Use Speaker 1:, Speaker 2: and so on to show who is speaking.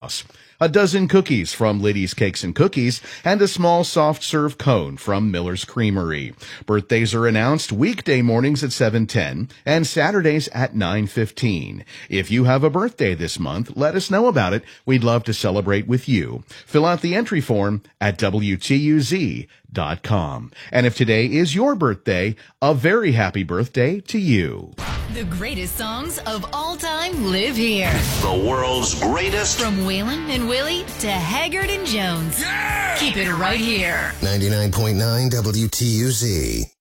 Speaker 1: House, a dozen cookies from Liddy's Cakes and Cookies, and a small soft serve cone from Miller's Creamery. Birthdays are announced weekday mornings at 7:10 and Saturdays at 9:15. If you have a birthday this month, let us know about it. We'd love to celebrate with you. Fill out the entry form at WTUZ.com. And if today is your birthday, a very happy birthday to you.
Speaker 2: The greatest songs of all time live here.
Speaker 3: The world's greatest.
Speaker 2: From Waylon and Willie to Haggard and Jones.
Speaker 3: Yeah!
Speaker 2: Keep it right here.
Speaker 4: 99.9 WTUZ.